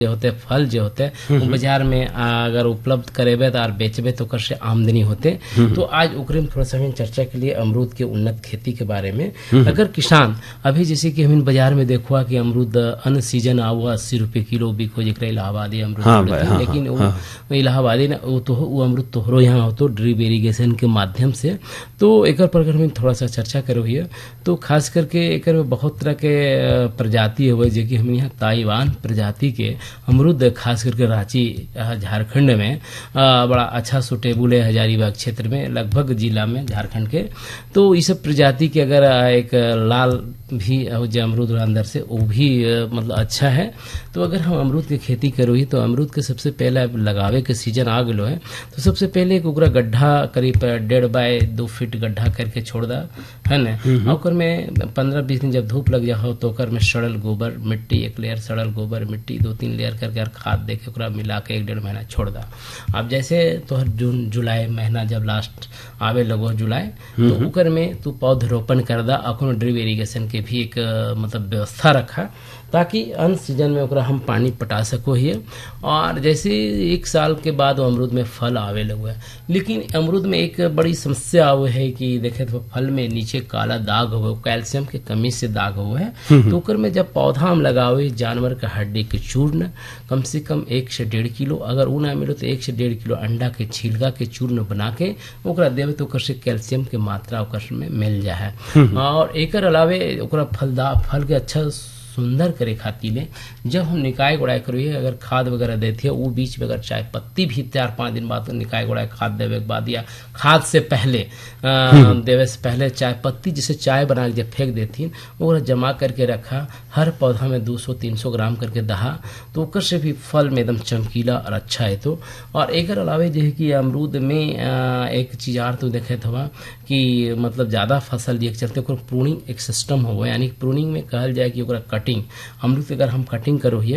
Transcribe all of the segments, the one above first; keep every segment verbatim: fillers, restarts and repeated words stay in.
जो होते फल जो होते वो बाजार में अगर उपलब्ध करेबे तो और बेचबे तो कर से आमदनी होते। तो आज ओकरे में थोड़ा सा हम चर्चा के लिए अमरूद के उन्नत खेती के बारे में। अगर किसान अभी जैसे कि हम बाजार में देखुआ कि अमरूद अन सीजन आवा अस्सी रुपए किलो बिको जरा इलाहाबादी अमरूद। हाँ हाँ, लेकिन हाँ, वो इलाहाबादी ना वो तो वो अमरूद तोहरो यहाँ हो तो ड्रिप इरीगेशन के माध्यम से। तो एक पर अगर हम थोड़ा सा चर्चा करो हिए तो खास करके एक बहुत तरह के प्रजाति हुए जो कि हम यहाँ ताइवान प्रजाति के अमरूद खास करके रांची झारखंड में आ, बड़ा अच्छा सुटेबुल है हजारीबाग क्षेत्र में लगभग जिला में झारखंड के। तो इस सब प्रजाति के अगर एक लाल भी जो अमरूद अंदर से वो भी मतलब अच्छा है। तो अगर हम अमरूद की खेती करो ही तो अमरूद के सबसे पहले लगावे के सीजन आ गलो है तो सबसे पहले एक ओकरा गड्ढा करीब डेढ़ बाय दो फीट गड्ढा करके छोड़ दा है ना। ओकर में पंद्रह बीस दिन जब धूप लग जाओ तो ओकर में सड़ल गोबर मिट्टी एक लेयर सड़ल गोबर मिट्टी दो तीन लेयर करके खाद दे के ओकरा मिला के एक डेढ़ महीना छोड़ दा। अब जैसे तोहर जून जुलाई महीना जब लास्ट आवे लगो जुलाई तो ओकर में तू पौधरोपण कर दा। अखनो ड्रिप इरीगेशन के भी एक मतलब व्यवस्था रखा ताकि अन सीजन में ओकरा हम पानी पटा सको हिए। और जैसे एक साल के बाद वो अमरूद में फल आवे लगो है। लेकिन अमरूद में एक बड़ी समस्या आवे है कि देखे तो फल में नीचे काला दाग हो कैल्शियम के कमी से दाग हो है। तो ओकर में जब पौधा हम लगावे जानवर का हड्डी के चूर्ण कम से कम एक से डेढ़ किलो अगर ऊ ना मिलो तो एक से डेढ़ किलो अंडा के छिलका के चूर्ण बना के ओकरा देवे तो ओकर से कैल्शियम के मात्रा ओकर में मिल जा है। और एकर अलावे ओकरा फलदार फल के अच्छा सुंदर करे खातिर ले जब हम निकाय गुड़ाई करिए अगर खाद वगैरह देती है वो बीच में अगर चाय पत्ती भी चार पाँच दिन बाद तो निकाय गुड़ाई खाद देवे के बाद या खाद से पहले आ, देवे से पहले चाय पत्ती जिसे चाय बना के जब फेंक देती वो जमा करके रखा हर पौधा में दो सौ तीन सौ ग्राम करके दहा तो ओकर से भी फल में एकदम चमकीला और अच्छा है। तो और एक अलावे जो है कि अमरूद में आ, एक चीज आर तो देखे था कि मतलब ज्यादा फसल दिए चलते ओकर प्रूनिंग एक सिस्टम हो यानी प्रूनिंग में कहल जाए कि ओकरा कटिंग अमरूद के अगर हम कटिंग करो हिए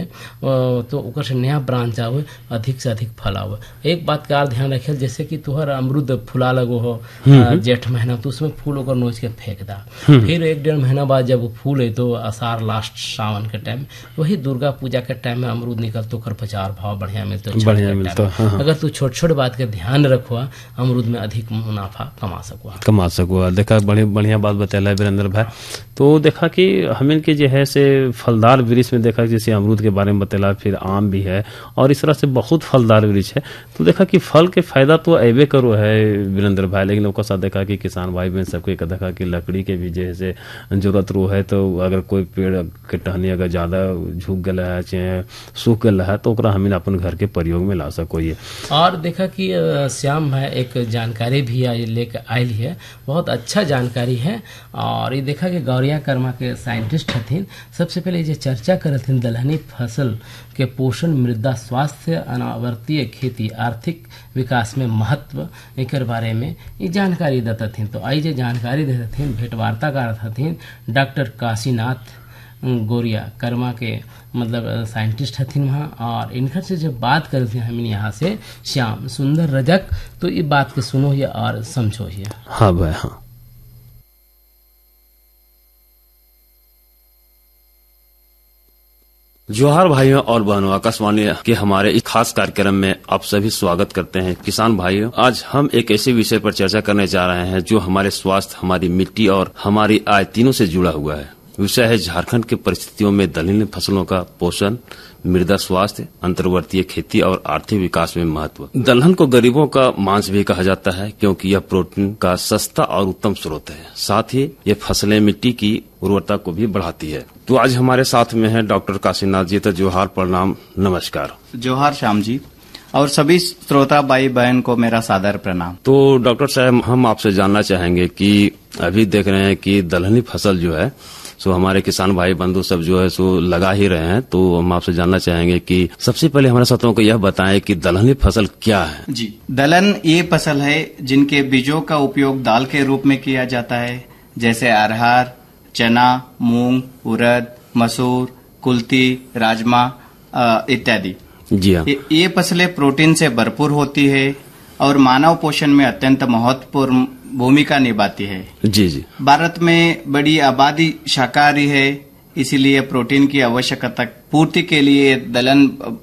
तो ओकर से नया ब्रांच आवे अधिक से अधिक फल आवे। एक बात का ध्यान रखे जैसे कि तुहर अमरूद फुला लगो हो जेठ महीना तो उसमें फूल ओकर नोच के फेंक दा। फिर एक डेढ़ महीना बाद जब वो फूल है तो आषाढ़ लास्ट सावन के टाइम वही दुर्गा पूजा के टाइम में अमरूद निकल तो ओकर बाजार भाव बढ़िया मिलता बढ़िया मिलता। अगर तू छोट छोट बात के ध्यान रखो अमरूद में अधिक मुनाफा कमा सको कमा सको। देखा बड़ी बढ़िया बात बताया वीरेंद्र भाई। तो देखा कि हमें के जो है से फलदार वृक्ष में देखा जैसे अमरूद के बारे में बतेला फिर आम भी है और इस तरह से बहुत फलदार वृक्ष है। तो देखा कि फल के फायदा तो अबे करो है वीरेंद्र भाई लेकिन उसका साथ देखा कि किसान भाई बहन सबको देखा कि लकड़ी के भी जैसे जरूरत रो है तो अगर कोई पेड़ के टहनी अगर ज्यादा झुक गया है चाहे सूख गया है तो ओकरा हमें अपन घर के प्रयोग में ला सको। ये और देखा कि श्याम है एक जानकारी भी लेकर आयल है बहुत अच्छा जानकारी है। और ये देखा कि गौरिया कर्मा के साइंटिस्ट हथिन सबसे पहले जो चर्चा करत हन दलहनी फसल के पोषण मृदा स्वास्थ्य अनावर्तीय खेती आर्थिक विकास में महत्व एक बारे में ये जानकारी देता थी। तो आई जो जानकारी देते थे भेंट वार्ता कर हथिन डॉक्टर काशीनाथ गोरिया कर्मा के मतलब साइंटिस्ट हथिन वहाँ। और इनकर से जब बात करते हैं हम यहाँ से श्याम सुंदर रजक तो ये बात के सुनो ये और समझो ये। हाँ भाई हाँ। जोहार भाइयों और बहनों आकाशवाणी के हमारे इस खास कार्यक्रम में आप सभी स्वागत करते हैं। किसान भाइयों आज हम एक ऐसे विषय पर चर्चा करने जा रहे हैं जो हमारे स्वास्थ्य हमारी मिट्टी और हमारी आय तीनों से जुड़ा हुआ है। विषय है झारखंड के परिस्थितियों में दलहनी फसलों का पोषण मृदा स्वास्थ्य अंतर्वर्तीय खेती और आर्थिक विकास में महत्व। दलहन को गरीबों का मांस भी कहा जाता है क्योंकि यह प्रोटीन का सस्ता और उत्तम स्रोत है। साथ ही ये फसलें मिट्टी की उर्वरता को भी बढ़ाती है। तो आज हमारे साथ में है डॉक्टर काशीनाथ जी। तो जोहार प्रणाम नमस्कार। जोहार श्याम जी और सभी श्रोता भाई बहन को मेरा सादर प्रणाम। तो डॉक्टर साहब हम आपसे जानना चाहेंगे कि अभी देख रहे हैं कि दलहनी फसल जो है सो हमारे किसान भाई बंधु सब जो है सो लगा ही रहे हैं। तो हम आपसे जानना चाहेंगे कि सबसे पहले हमारे साथियों को यह बताएं कि दलहनी फसल क्या है। जी दलहन ये फसल है जिनके बीजों का उपयोग दाल के रूप में किया जाता है जैसे अरहर चना मूंग उड़द मसूर कुल्थी राजमा इत्यादि। जी हाँ। ये फसलें प्रोटीन से भरपूर होती है और मानव पोषण में अत्यंत महत्वपूर्ण भूमिका निभाती है। जी जी। भारत में बड़ी आबादी शाकाहारी है इसीलिए प्रोटीन की आवश्यकता पूर्ति के लिए दलहन